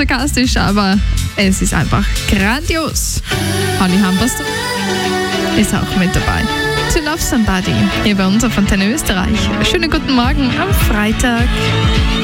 sarkastisch, aber es ist einfach grandios. Hanni Hampersdorf ist auch mit dabei. To Love Somebody, hier bei uns auf Antenne Österreich. Schönen guten Morgen am Freitag.